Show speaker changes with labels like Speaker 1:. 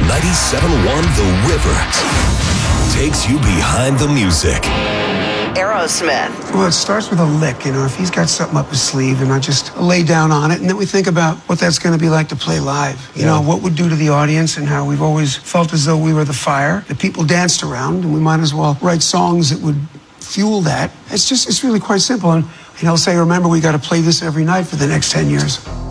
Speaker 1: 97.1 The River takes you behind the music.
Speaker 2: Aerosmith.
Speaker 3: Well, it starts with a lick, if he's got something up his sleeve and I just lay down on it, and then we think about what that's going to be like to play live. What would do to the audience, and how we've always felt as though we were the fire that people danced around, and we might as well write songs that would fuel that. It's really quite simple. And he'll say, remember, we got to play this every night for the next 10 years.